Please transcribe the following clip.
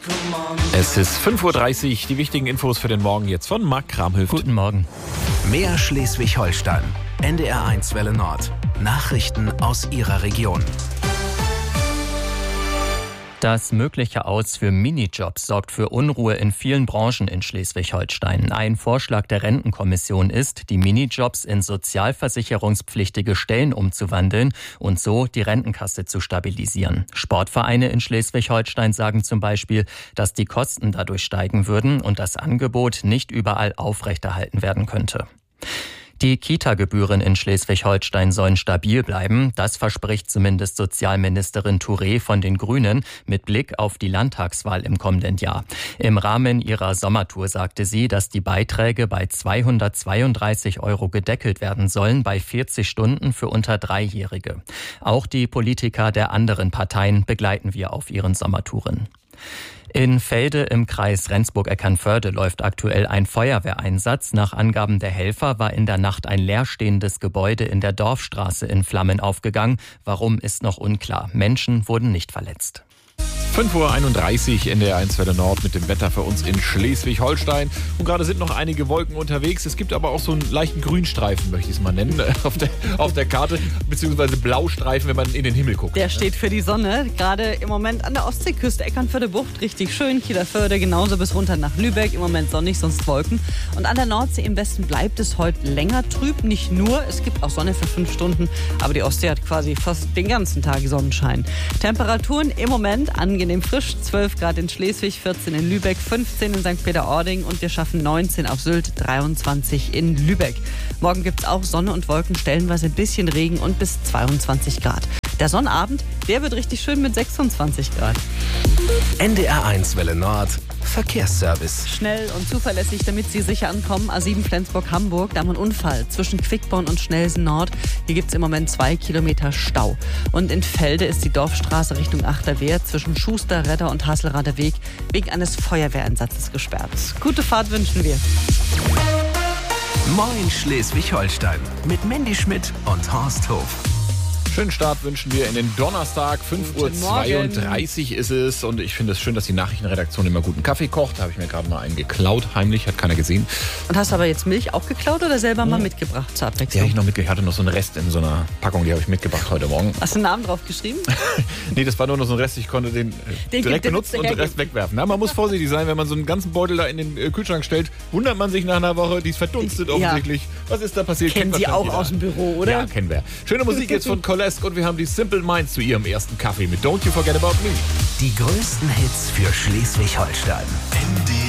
Es ist 5:30 Uhr, die wichtigen Infos für den Morgen jetzt von Marc Kramhöft. Guten Morgen. Mehr Schleswig-Holstein. NDR1 Welle Nord. Nachrichten aus Ihrer Region. Das mögliche Aus für Minijobs sorgt für Unruhe in vielen Branchen in Schleswig-Holstein. Ein Vorschlag der Rentenkommission ist, die Minijobs in sozialversicherungspflichtige Stellen umzuwandeln und so die Rentenkasse zu stabilisieren. Sportvereine in Schleswig-Holstein sagen zum Beispiel, dass die Kosten dadurch steigen würden und das Angebot nicht überall aufrechterhalten werden könnte. Die Kita-Gebühren in Schleswig-Holstein sollen stabil bleiben. Das verspricht zumindest Sozialministerin Touré von den Grünen mit Blick auf die Landtagswahl im kommenden Jahr. Im Rahmen ihrer Sommertour sagte sie, dass die Beiträge bei 232 € gedeckelt werden sollen bei 40 Stunden für unter Dreijährige. Auch die Politiker der anderen Parteien begleiten wir auf ihren Sommertouren. In Felde im Kreis Rendsburg-Eckernförde läuft aktuell ein Feuerwehreinsatz. Nach Angaben der Helfer war in der Nacht ein leerstehendes Gebäude in der Dorfstraße in Flammen aufgegangen. Warum ist noch unklar. Menschen wurden nicht verletzt. 5:31 Uhr in der NDR1 Welle Nord mit dem Wetter für uns in Schleswig-Holstein. Und gerade sind noch einige Wolken unterwegs. Es gibt aber auch so einen leichten Grünstreifen, möchte ich es mal nennen, auf der Karte. Beziehungsweise Blaustreifen, wenn man in den Himmel guckt. Der steht für die Sonne. Gerade im Moment an der Ostseeküste, Eckernförde Bucht, richtig schön. Kieler Förde genauso bis runter nach Lübeck. Im Moment sonnig, sonst Wolken. Und an der Nordsee im Westen bleibt es heute länger trüb. Nicht nur, es gibt auch Sonne für 5 Stunden. Aber die Ostsee hat quasi fast den ganzen Tag Sonnenschein. Temperaturen im Moment angenehm frisch, 12 Grad in Schleswig, 14 in Lübeck, 15 in St. Peter-Ording und wir schaffen 19 auf Sylt, 23 in Lübeck. Morgen gibt es auch Sonne und Wolken, stellenweise ein bisschen Regen und bis 22 Grad. Der Sonnabend, der wird richtig schön mit 26 Grad. NDR1 Welle Nord. Verkehrsservice. Schnell und zuverlässig, damit Sie sicher ankommen. A7 Flensburg-Hamburg, da haben wir einen Unfall zwischen Quickborn und Schnelsen Nord. Hier gibt es im Moment 2 Kilometer Stau. Und in Felde ist die Dorfstraße Richtung Achterwehr zwischen Schuster, Redder und Hasselrader Weg wegen eines Feuerwehreinsatzes gesperrt. Gute Fahrt wünschen wir. Moin Schleswig-Holstein mit Mandy Schmidt und Horst Hof. Schönen Start wünschen wir in den Donnerstag. 5:32 Uhr ist es. Und ich finde es schön, dass die Nachrichtenredaktion immer guten Kaffee kocht. Da habe ich mir gerade mal einen geklaut, heimlich, hat keiner gesehen. Und hast du aber jetzt Milch auch geklaut oder selber mal mitgebracht zur Abwechslung? Die habe ich noch mitgebracht. Ich hatte noch so einen Rest in so einer Packung, die habe ich mitgebracht heute Morgen. Hast du einen Namen drauf geschrieben? Nee, das war nur noch so ein Rest. Ich konnte den direkt benutzen und den Rest wegwerfen. Na, man muss vorsichtig sein, wenn man so einen ganzen Beutel da in den Kühlschrank stellt. Wundert man sich nach einer Woche, die ist verdunstet offensichtlich. Was ist da passiert? Kennen Sie auch aus dem Büro, oder? Ja, kennen wir. Schöne Musik jetzt von Kolesk und wir haben die Simple Minds zu ihrem ersten Kaffee mit Don't You Forget About Me. Die größten Hits für Schleswig-Holstein. NDR